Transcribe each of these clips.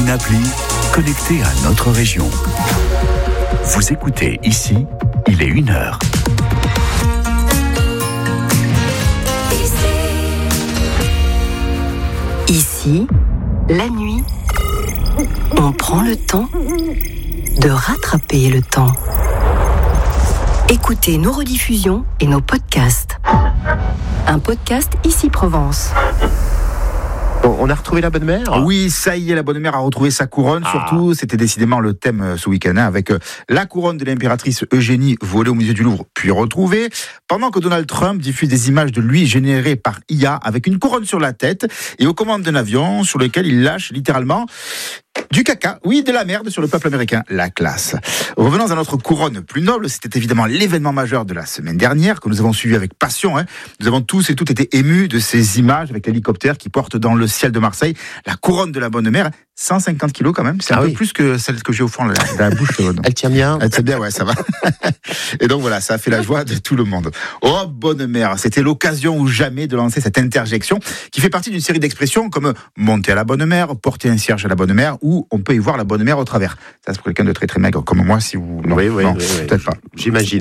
une appli connectée à notre région. Vous écoutez ici, il est 1h. Ici, la nuit, on prend le temps de rattraper le temps. Écoutez nos rediffusions et nos podcasts. Un podcast Ici Provence. On a retrouvé la bonne mère ? Oui, ça y est, la bonne mère a retrouvé sa couronne. Surtout, c'était décidément le thème ce week-end, avec la couronne de l'impératrice Eugénie volée au musée du Louvre, puis retrouvée. Pendant que Donald Trump diffuse des images de lui générées par IA avec une couronne sur la tête et aux commandes d'un avion sur lequel il lâche littéralement du caca, oui, de la merde sur le peuple américain. La classe. Revenons à notre couronne plus noble. C'était évidemment l'événement majeur de la semaine dernière que nous avons suivi avec passion. Nous avons tous et toutes été émus de ces images avec l'hélicoptère qui porte dans le ciel de Marseille la couronne de la bonne mère. 150 kilos quand même, c'est un peu plus que celle que j'ai au fond de la bouche. Elle tient bien. Elle tient bien, ouais, ça va. Et donc voilà, ça a fait la joie de tout le monde. Oh, bonne mère, c'était l'occasion ou jamais de lancer cette interjection qui fait partie d'une série d'expressions comme monter à la bonne mère, porter un cierge à la bonne mère, ou on peut y voir la bonne mère au travers. Ça, c'est pour quelqu'un de très très maigre comme moi, si vous... Non, oui, peut-être pas. J'imagine.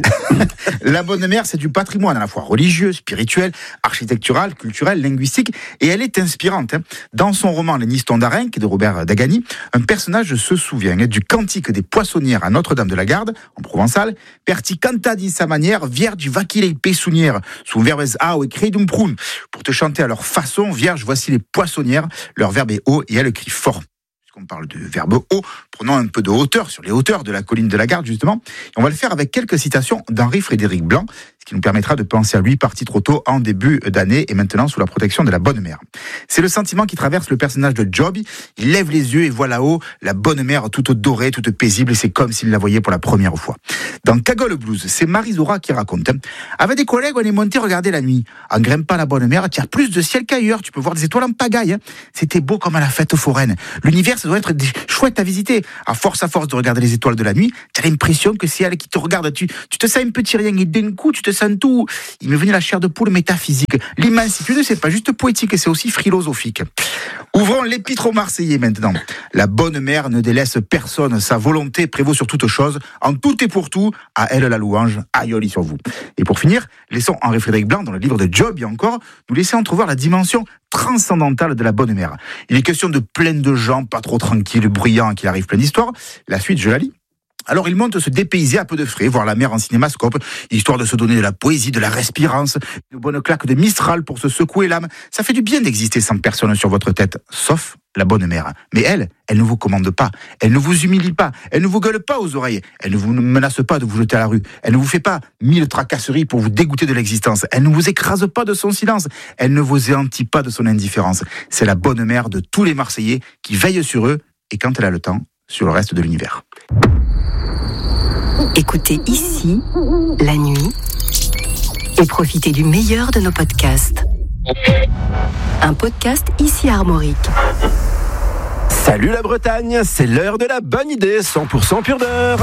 La bonne mère, c'est du patrimoine à la fois religieux, spirituel, architectural, culturel, linguistique, et elle est inspirante. Dans son roman Les Nistons d'Arenc de Robert Dagany, un personnage se souvient du cantique des poissonnières à Notre-Dame de la Garde, en provençal, perti canta di sa manière, vierge vacilei pessounière, sous verbes au et credum prun. Pour te chanter à leur façon, vierge, voici les poissonnières, leur verbe est haut et elles crient fort. On parle de verbe haut, prenons un peu de hauteur sur les hauteurs de la colline de la Garde, justement. Et on va le faire avec quelques citations d'Henri-Frédéric Blanc, ce qui nous permettra de penser à lui parti trop tôt en début d'année et maintenant sous la protection de la bonne mère. C'est le sentiment qui traverse le personnage de Job. Il lève les yeux et voit là-haut la bonne mère toute dorée, toute paisible, et c'est comme s'il la voyait pour la première fois. Dans Cagole Blues, c'est Marie-Zora qui raconte. Avec des collègues, on est monté regarder la nuit. En grimpant la bonne mère, tu as plus de ciel qu'ailleurs, tu peux voir des étoiles en pagaille. C'était beau comme à la fête foraine. L'univers, ça doit être chouette à visiter. À force de regarder les étoiles de la nuit, tu as l'impression que c'est elle qui te regarde. Tu te sens un petit rien et d'un coup, tu te sens tout. Il m'est venu la chair de poule métaphysique. L'immensitude, c'est pas juste poétique, c'est aussi philosophique. Ouvrons l'épître aux Marseillais maintenant. La bonne mère ne délaisse personne. Sa volonté prévaut sur toute chose. En tout et pour tout, à elle la louange. Aïoli sur vous. Et pour finir, laissons Henri-Frédéric Blanc, dans le livre de Job et encore, nous laisser entrevoir la dimension transcendantale de la bonne mère. Il est question de plein de gens, pas trop tranquilles, bruyants, qu'il arrive plein d'histoires. La suite, je la lis. Alors il monte se dépayser à peu de frais, voir la mer en cinémascope, histoire de se donner de la poésie, de la respirance, une bonne claque de Mistral pour se secouer l'âme. Ça fait du bien d'exister sans personne sur votre tête, sauf la bonne mère. Mais elle ne vous commande pas, elle ne vous humilie pas, elle ne vous gueule pas aux oreilles, elle ne vous menace pas de vous jeter à la rue, elle ne vous fait pas 1000 tracasseries pour vous dégoûter de l'existence, elle ne vous écrase pas de son silence, elle ne vous éantit pas de son indifférence. C'est la bonne mère de tous les Marseillais qui veille sur eux et quand elle a le temps, sur le reste de l'univers. Écoutez ici, la nuit, et profitez du meilleur de nos podcasts. Un podcast ici Armorique. Salut la Bretagne, c'est l'heure de la bonne idée, 100% pure d'heure.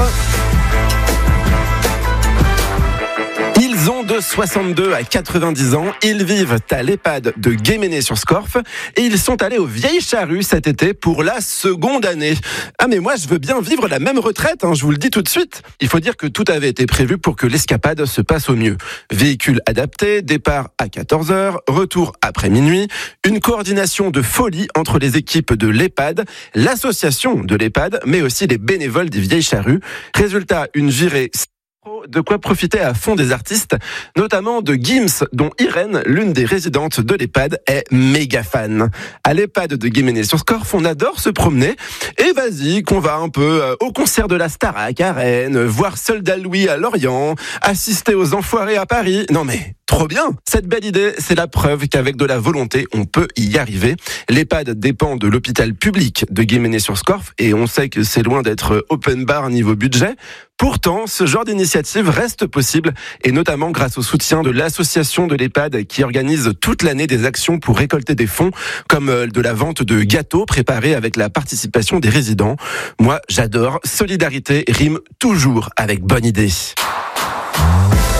Ils ont de 62 à 90 ans, ils vivent à l'EHPAD de Guéménée-sur-Scorff et ils sont allés aux Vieilles Charrues cet été pour la seconde année. Ah mais moi je veux bien vivre la même retraite, je vous le dis tout de suite. Il faut dire que tout avait été prévu pour que l'escapade se passe au mieux. Véhicule adapté, départ à 14h, retour après minuit, une coordination de folie entre les équipes de l'EHPAD, l'association de l'EHPAD, mais aussi les bénévoles des Vieilles Charrues. Résultat, une virée... De quoi profiter à fond des artistes, notamment de Gims, dont Irène, l'une des résidentes de l'EHPAD, est méga fan. À l'EHPAD de Guéménée-sur-Scorff, on adore se promener. Et vas-y, qu'on va un peu au concert de la Starac à Rennes, voir Soldat Louis à Lorient, assister aux Enfoirés à Paris. Non mais... trop bien! Cette belle idée, c'est la preuve qu'avec de la volonté, on peut y arriver. L'EHPAD dépend de l'hôpital public de Guéménée-sur-Scorff et on sait que c'est loin d'être open bar niveau budget. Pourtant, ce genre d'initiative reste possible et notamment grâce au soutien de l'association de l'EHPAD qui organise toute l'année des actions pour récolter des fonds comme de la vente de gâteaux préparés avec la participation des résidents. Moi, j'adore. Solidarité rime toujours avec bonne idée. Au fait,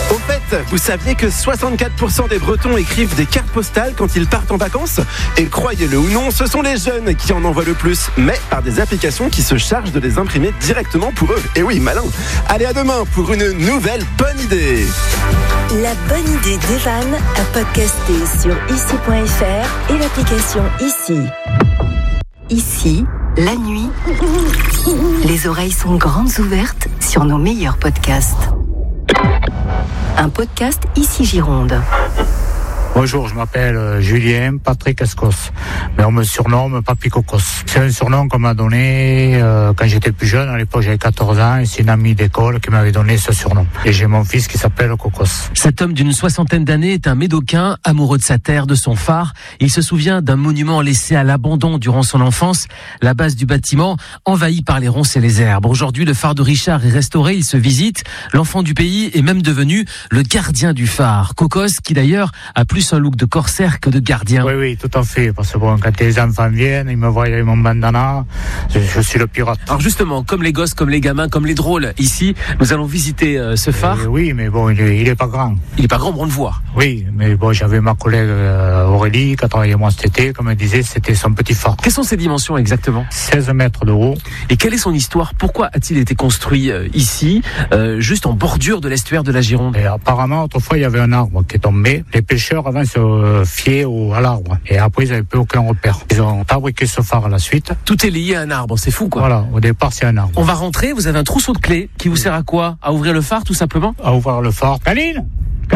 fait, vous saviez que 64% des Bretons écrivent des cartes postales quand ils partent en vacances ? Et croyez-le ou non, ce sont les jeunes qui en envoient le plus, mais par des applications qui se chargent de les imprimer directement pour eux. Et oui, malin. Allez, à demain pour une nouvelle bonne idée. La bonne idée d'Evan à podcaster sur ici.fr et l'application Ici. Ici, la nuit, les oreilles sont grandes ouvertes sur nos meilleurs podcasts. Un podcast Ici Gironde. Bonjour, je m'appelle Julien Patrick Escos, mais on me surnomme Papy Cocos. C'est un surnom qu'on m'a donné quand j'étais plus jeune, à l'époque j'avais 14 ans, et c'est une amie d'école qui m'avait donné ce surnom. Et j'ai mon fils qui s'appelle Cocos. Cet homme d'une 60aine d'années est un Médocain, amoureux de sa terre, de son phare. Il se souvient d'un monument laissé à l'abandon durant son enfance, la base du bâtiment envahie par les ronces et les herbes. Aujourd'hui, le phare de Richard est restauré, il se visite. L'enfant du pays est même devenu le gardien du phare. Cocos, qui d'ailleurs a plus un look de corsaire que de gardien. Oui, tout à fait, parce que bon, quand les enfants viennent, ils me voient avec mon bandana, je suis le pirate. Alors justement, comme les gosses, comme les gamins, comme les drôles, ici, nous allons visiter ce phare. Oui, mais bon, il est pas grand. Il est pas grand, mais on le voit. Oui, mais bon, j'avais ma collègue Aurélie, qui a travaillé moi cet été, comme elle disait, c'était son petit phare. Quelles sont ses dimensions exactement ? 16 mètres de haut. Et quelle est son histoire ? Pourquoi a-t-il été construit ici, juste en bordure de l'estuaire de la Gironde ? Et apparemment, autrefois, il y avait un arbre qui est tombé. Les pêcheurs avant se fiaient à l'arbre. Et après, ils n'avaient plus aucun repère. Ils ont fabriqué ce phare à la suite. Tout est lié à un arbre, c'est fou quoi. Voilà, au départ, c'est un arbre. On va rentrer, vous avez un trousseau de clés qui vous sert à quoi ? À ouvrir le phare tout simplement ? À ouvrir le phare. Caline.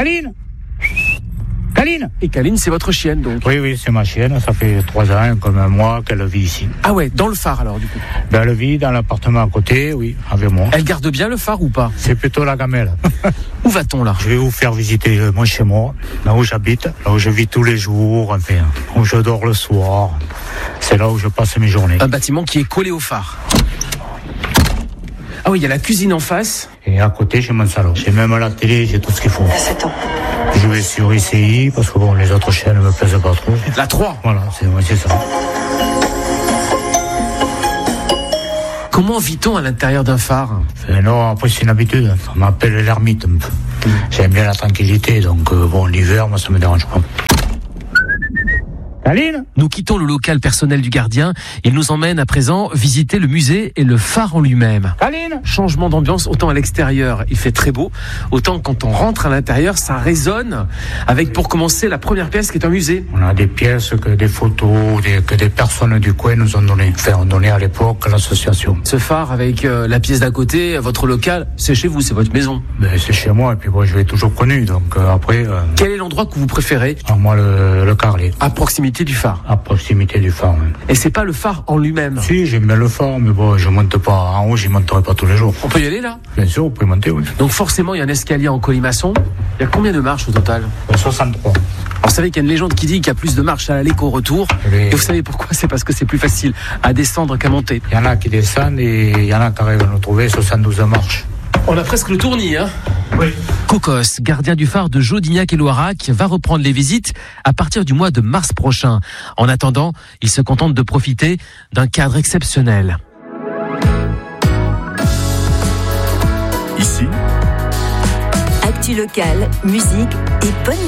Et Caline, c'est votre chienne donc ? Oui, c'est ma chienne. Ça fait 3 ans, comme un mois, qu'elle vit ici. Ah ouais, dans le phare alors du coup ? Ben, elle vit dans l'appartement à côté, oui, avec moi. Elle garde bien le phare ou pas ? C'est plutôt la gamelle. Où va-t-on là ? Je vais vous faire visiter mon chez moi, là où j'habite, là où je vis tous les jours, enfin, où je dors le soir. C'est là où je passe mes journées. Un bâtiment qui est collé au phare. Ah oui, il y a la cuisine en face. Et à côté, j'ai mon salon. J'ai même la télé, j'ai tout ce qu'il faut. À 7 ans. Je vais sur ICI, parce que bon, les autres chaînes ne me plaisent pas trop. La 3. Voilà, c'est ça. Comment vit-on à l'intérieur d'un phare ? Non, après c'est une habitude. On m'appelle l'ermite un peu. J'aime bien la tranquillité, donc bon, l'hiver, moi ça me dérange pas. Caline ? Nous quittons le local personnel du gardien. Il nous emmène à présent visiter le musée et le phare en lui-même. Caline ? Changement d'ambiance, autant à l'extérieur, il fait très beau, autant quand on rentre à l'intérieur, ça résonne avec, pour commencer, la première pièce qui est un musée. On a des pièces, que des photos, que des personnes du coin nous ont donné. Enfin, ont donné à l'époque l'association. Ce phare avec la pièce d'à côté, votre local, c'est chez vous, c'est votre maison. Ben, c'est chez moi, et puis bon, je l'ai toujours connu, donc après... Quel est l'endroit que vous préférez ? Moi, le Carlet. À proximité du phare. À proximité du phare, oui. Et c'est pas le phare en lui-même ? Si, j'aime bien le phare, mais bon, je monte pas en haut, j'y monterai pas tous les jours. On peut y aller là ? Bien sûr, vous pouvez monter, oui. Donc forcément, il y a un escalier en colimaçon. Il y a combien de marches au total ? 63. Alors vous savez qu'il y a une légende qui dit qu'il y a plus de marches à l'aller qu'au retour. Et vous savez pourquoi ? C'est parce que c'est plus facile à descendre qu'à monter. Il y en a qui descendent et il y en a qui arrivent à nous trouver 72 marches. On a presque le tournis, hein ? Oui. Cocos, gardien du phare de Jodignac et Loirac, va reprendre les visites à partir du mois de mars prochain. En attendant, il se contente de profiter d'un cadre exceptionnel. Ici, Actu locale, musique et bonne